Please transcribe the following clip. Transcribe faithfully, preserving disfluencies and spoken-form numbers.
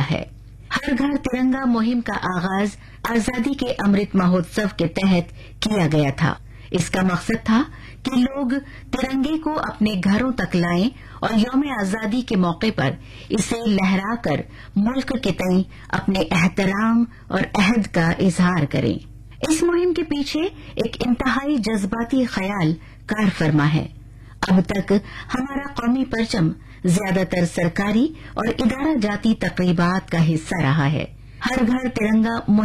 है। हर घर तिरंगा मुहिम का आगाज आजादी के अमृत महोत्सव के तहत किया गया था। इसका मकसद था कि लोग तिरंगे को अपने घरों तक लाएं और यौम आजादी के मौके पर इसे लहराकर मुल्क के तई अपने एहतराम और अहद का इजहार करें। इस मुहिम के पीछे एक इंतहाई जज्बाती ख्याल कार फरमा है। अब तक हमारा कौमी परचम ज्यादातर सरकारी और इदारा जाती तकरीबात का हिस्सा रहा है। हर घर तिरंगा